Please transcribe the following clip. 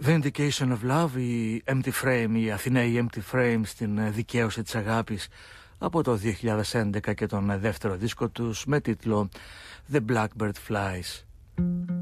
Vindication of Love, η Empty Frame, η Αθηναίοι Empty Frame στην δικαίωση της αγάπης από το 2011 και τον δεύτερο δίσκο τους με τίτλο The Blackbird Flies.